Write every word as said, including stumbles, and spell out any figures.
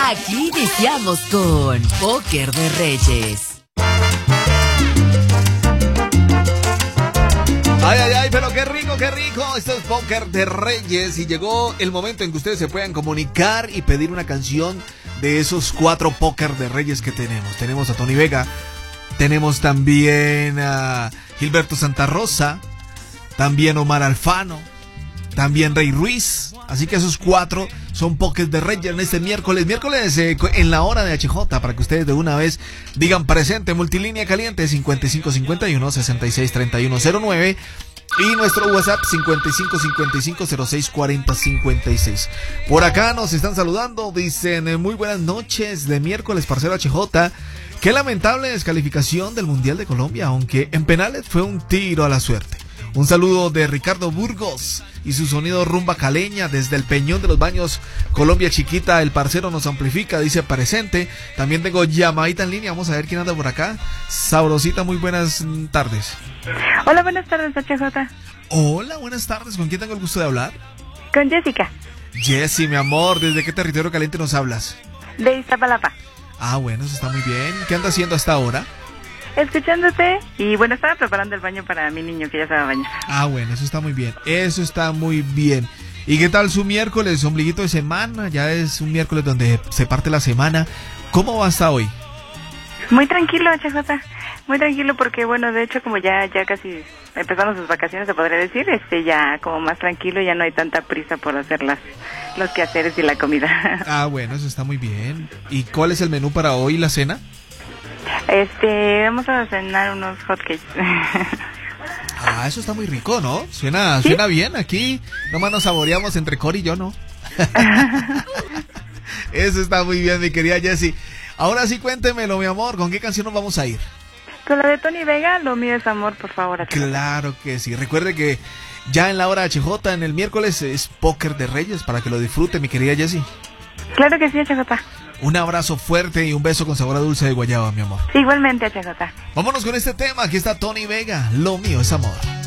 Aquí iniciamos con Póker de Reyes. Ay, ay, ay, pero qué rico, qué rico. Esto es Póker de Reyes y llegó el momento en que ustedes se puedan comunicar y pedir una canción de esos cuatro Póker de Reyes que tenemos. Tenemos a Tony Vega, tenemos también a Gilberto Santa Rosa, también Omar Alfano, también Rey Ruiz. Así que esos cuatro son Póker de Reyes en este miércoles. Miércoles eh, en la hora de H J, para que ustedes de una vez digan presente. Multilínea caliente cincuenta y cinco cincuenta y uno sesenta y seis treinta y uno cero nueve. Y nuestro WhatsApp cincuenta y cinco cincuenta y cinco cero seis cuarenta cincuenta y seis. Por acá nos están saludando. Dicen muy buenas noches de miércoles, parcero H J. Qué lamentable descalificación del Mundial de Colombia, aunque en penales fue un tiro a la suerte. Un saludo de Ricardo Burgos y su sonido rumba caleña desde el Peñón de los Baños, Colombia chiquita. El parcero nos amplifica, dice presente. También tengo llamadita en línea, vamos a ver quién anda por acá. Sabrosita, muy buenas tardes. Hola, buenas tardes, H J. Hola, buenas tardes, ¿con quién tengo el gusto de hablar? Con Jessica. Jessy, mi amor, ¿desde qué territorio caliente nos hablas? De Iztapalapa. Ah, bueno, eso está muy bien. ¿Qué anda haciendo hasta ahora? Escuchándote, y bueno, estaba preparando el baño para mi niño que ya se va a bañar. Ah, bueno, eso está muy bien, eso está muy bien. ¿Y qué tal su miércoles, ombliguito de semana? Ya es un miércoles donde se parte la semana. ¿Cómo va hasta hoy? Muy tranquilo, H J, muy tranquilo porque, bueno, de hecho, como ya ya casi empezaron sus vacaciones, se podría decir, este ya como más tranquilo, ya no hay tanta prisa por hacer las, los quehaceres y la comida. Ah, bueno, eso está muy bien. ¿Y cuál es el menú para hoy, la cena? Este, vamos a cenar unos hotcakes. Ah, eso está muy rico, ¿no? Suena, ¿sí? Suena bien. Aquí nomás nos saboreamos entre Cory y yo, ¿no? Eso está muy bien, mi querida Jessy. Ahora sí, cuéntemelo, mi amor, ¿con qué canción nos vamos a ir? Con la de Tony Vega, Lo mío es amor, por favor. H J. Claro que sí. Recuerde que ya en la hora H J, en el miércoles, es Póker de Reyes, para que lo disfrute, mi querida Jessy. Claro que sí, H J. Un abrazo fuerte y un beso con sabor a dulce de guayaba, mi amor. Igualmente, H J. Vámonos con este tema. Aquí está Tony Vega. Lo mío es amor.